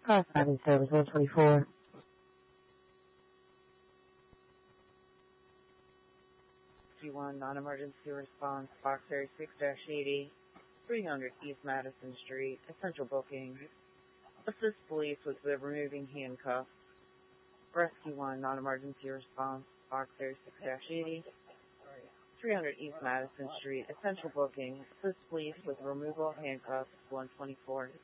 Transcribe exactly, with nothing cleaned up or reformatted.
Car five service one twenty-four. G one non-emergency response, box area six eighty, three hundred East Madison Street, essential booking. Assist police with the removing handcuffs. Rescue one non-emergency response, box area six eighty, three hundred East Madison Street, essential booking. Assist police with removal of handcuffs, one twenty-four.